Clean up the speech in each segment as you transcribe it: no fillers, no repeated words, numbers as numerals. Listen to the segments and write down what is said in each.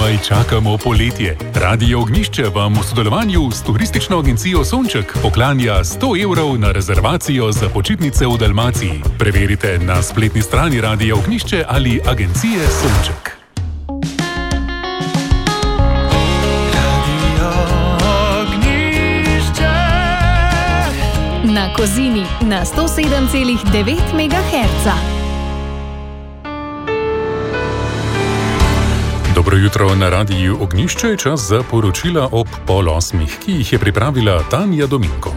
Komaj čakamo poletje. Radio Ognjišče vam v sodelovanju s turistično agencijo Sonček poklanja 100 evrov na rezervacijo za počitnice v Dalmaciji. Preverite na spletni strani Radio Ognjišče ali agencije Sonček. Na Kozini na 107,9 MHz. Dobro jutro na Radiju Ognjišče, čas za poročila ob 7:30, ki jih je pripravila Tanja Dominko.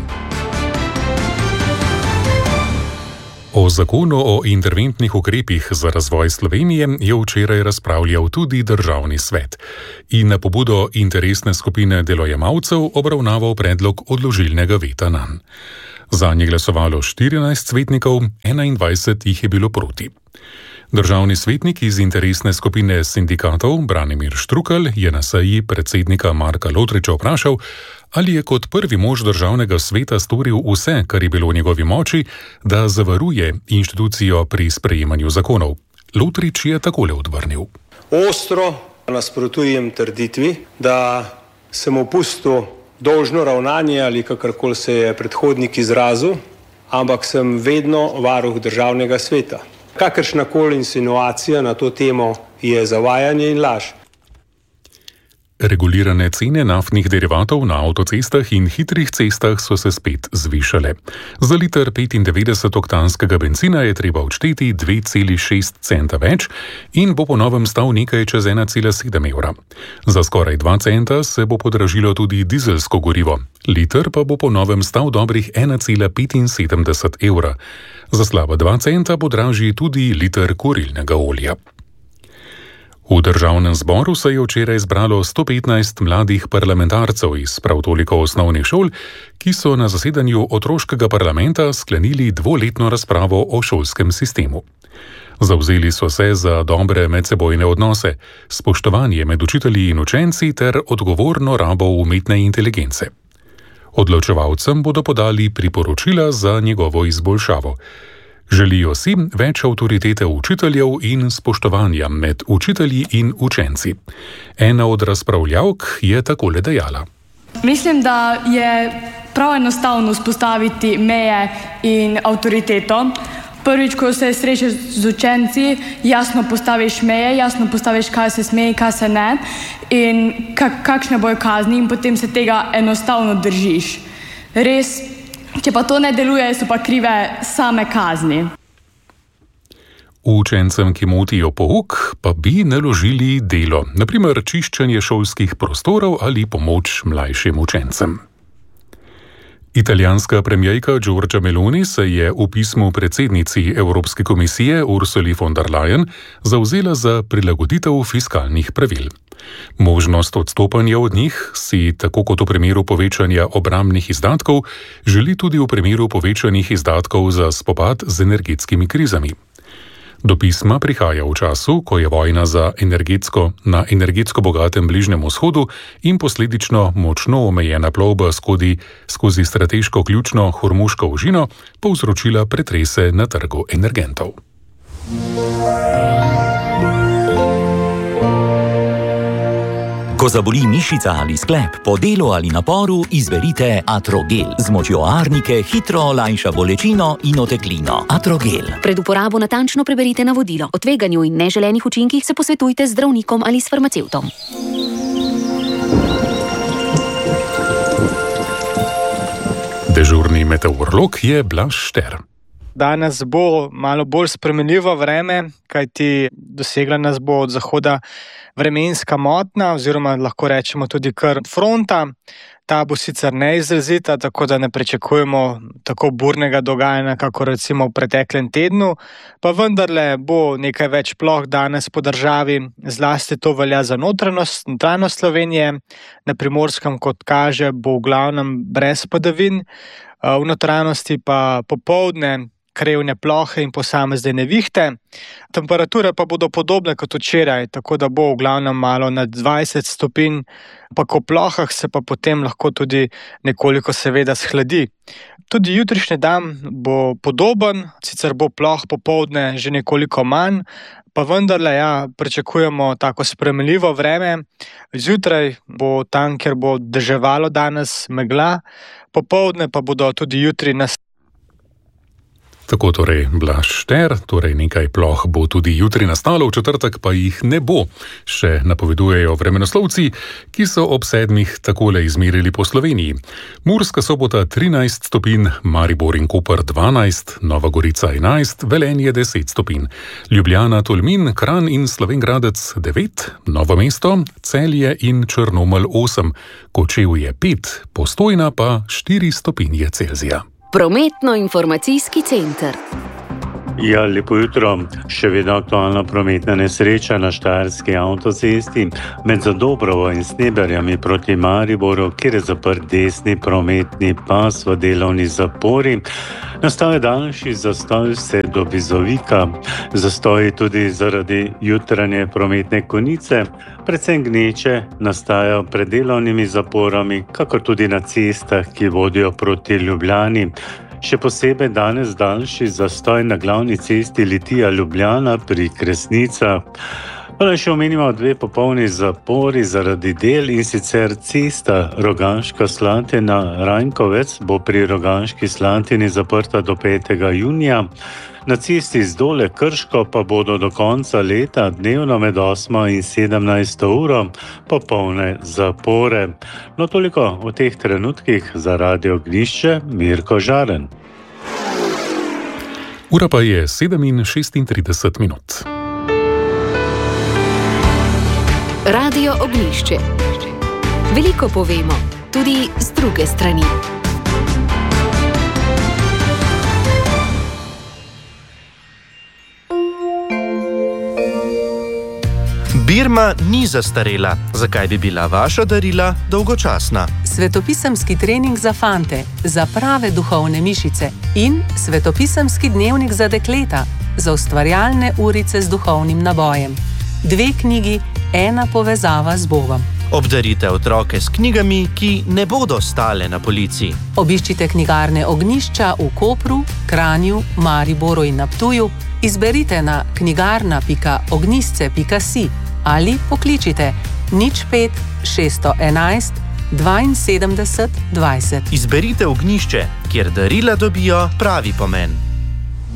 O zakonu o interventnih ukrepih za razvoj Slovenije je včeraj razpravljal tudi Državni svet in na pobudo interesne skupine delojemalcev obravnaval predlog odložilnega veta nanj. Zanj je glasovalo 14 svetnikov, 21 jih je bilo proti. Državni svetnik iz interesne skupine sindikatov Branimir Štrukelj je na seji predsednika Marka Lotriča vprašal, ali je kot prvi mož državnega sveta storil vse, kar je bilo v njegovi moči, da zavaruje inštitucijo pri sprejemanju zakonov. Lotrič je takole odvrnil. Ostro nasprotujem trditvi, da sem opustil dolžno ravnanje ali kakorkoli se je predhodnik izrazil, ampak sem vedno varuh državnega sveta. Kakršnakoli insinuacija na to temo je zavajanje in laž. Regulirane cene naftnih derivatov na avtocestah in hitrih cestah so se spet zvišale. Za liter 95-oktanskega bencina je treba odšteti 2,6 centa več in bo po novem stal nekaj čez 1,7 evra. Za skoraj 2 centa se bo podražilo tudi dizelsko gorivo. Liter pa bo po novem stal dobrih 1,75 evra. Za slaba 2 centa bo dražji tudi liter kurilnega olja. V Državnem zboru se je včeraj zbralo 115 mladih parlamentarcev iz prav toliko osnovnih šol, ki so na zasedanju otroškega parlamenta sklenili dvoletno razpravo o šolskem sistemu. Zavzeli so se za dobre medsebojne odnose, spoštovanje med učitelji in učenci ter odgovorno rabo umetne inteligence. Odločevalcem bodo podali priporočila za njegovo izboljšavo. Želijo si več avtoritete učiteljev in spoštovanja med učitelji in učenci. Ena od razpravljavk je takole dejala. Mislim, da je prav enostavno vzpostaviti meje in avtoriteto. Prvič, ko se srečaš z učenci, jasno postaviš meje, jasno postaviš, kaj se sme, kaj se ne in kakšne bojo kazni in potem se tega enostavno držiš. Res, če pa to ne deluje, so pa krive same kazni. Učencem, ki motijo pouk, pa bi naložili delo, na primer čiščenje šolskih prostorov ali pomoč mlajšim učencem. Italijanska premierka Giorgia Meloni se je v pismu predsednici Evropske komisije Ursuli von der Leyen zavzela za prilagoditev fiskalnih pravil. Možnost odstopanja od njih si, tako kot v primeru povečanja obrambnih izdatkov, želi tudi v primeru povečanih izdatkov za spopad z energetskimi krizami. Do pisma prihaja v času, ko je vojna na energetsko bogatem Bližnjem vzhodu in posledično močno omejena plovba skozi strateško ključno Hormuško ožino povzročila pretrese na trgu energentov. Ko zaboli mišica ali sklep, po delu ali naporu, izberite Atrogel. Z močjo arnike hitro olajša bolečino in oteklino. Atrogel. Pred uporabo natančno preberite navodilo. O tveganju in neželenih učinkih se posvetujte z zdravnikom ali s farmacevtom. Dežurni meteorolog je Blaž Šter. Danes bo malo bolj spremenljivo vreme, kajti dosegla nas bo od zahoda vremenska motnja, oziroma lahko rečemo tudi kar fronta. Ta bo sicer neizrazita, tako da ne pričakujemo tako burnega dogajanja, kako recimo v preteklem tednu, pa vendarle bo nekaj več ploh danes po državi, zlasti to velja za notranjost Slovenije. Na Primorskem, kot kaže, bo v glavnem brez padavin, v notranjosti pa popoldne krevne plohe in posamezne nevihte. Temperature pa bodo podobne kot včeraj, tako da bo v glavnem malo nad 20 stopinj, pa ko plohah se pa potem lahko tudi nekoliko seveda shladi. Tudi jutrišnji dan bo podoben, sicer bo ploh popoldne že nekoliko manj, pa vendarle pričakujemo tako sprejemljivo vreme. Zjutraj bo tam, kjer bo deževalo danes, megla, popoldne pa bodo tudi jutri Tako torej Blaž Šter, torej nekaj ploh bo tudi jutri nastalo, v četrtek pa jih ne bo, še napovedujejo vremenoslovci, ki so ob 7 takole izmerili po Sloveniji. Murska Sobota 13 stopinj, Maribor in Koper 12, Nova Gorica 11, Velenje 10 stopinj, Ljubljana, Tolmin, Kranj in Slovenj Gradec 9, Novo mesto, Celje in Črnomelj 8, Kočevje 5, Postojna pa 4 stopinje Celzija. Prometno-informacijski center. Ja, lepo jutro. Še vedno aktualna prometna nesreča na Štajerski avtocesti med Zadobrovo in Sneberjami proti Mariboru, kjer je zaprt desni prometni pas v delovni zapori. Nastal je daljši zastoj vse do Bizovika. Zastoji tudi zaradi jutranje prometne konice, predvsem gneče nastajajo pred delovnimi zaporami, kakor tudi na cestah, ki vodijo proti Ljubljani. Še posebej danes daljši zastoj na glavni cesti Litija-Ljubljana pri Kresnicah. Še omenimo 2 popolni zapori zaradi del, in sicer cesta Rogaška Slatina-Rajnkovec bo pri Rogaški Slatini zaprta do 5. junija. Na cesti z Dole Krško pa bodo do konca leta dnevno med 8 in 17 uro popolne zapore. No, toliko o teh trenutkih za Radio Ognjišče, Mirko Žaren. Ura pa je 7:36 minut. Radio Ognjišče. Veliko povemo, tudi z druge strani. Birma ni zastarela. Zakaj bi bila vaša darila dolgočasna? Svetopisemski trening za fante, za prave duhovne mišice in svetopisemski dnevnik za dekleta, za ustvarjalne urice z duhovnim nabojem. 2 knjigi, 1 povezava z Bogom. Obdarite otroke s knjigami, ki ne bodo stale na polici. Obiščite knjigarne Ognjišča v Kopru, Kranju, Mariboru in na Ptuju, izberite na knjigarna.ognjisce.si ali pokličite 05 611 72 20. Izberite Ognjišče, kjer darila dobijo pravi pomen.